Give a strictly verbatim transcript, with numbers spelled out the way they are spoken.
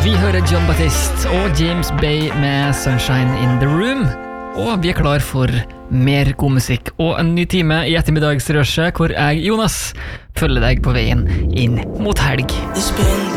Vi hører John Batiste og James Bay med Sunshine in the Room. Og vi er klar for mer god musikk og en ny time i ettermiddagsrushet, hvor jeg, Jonas, følger deg på veien inn mot helg.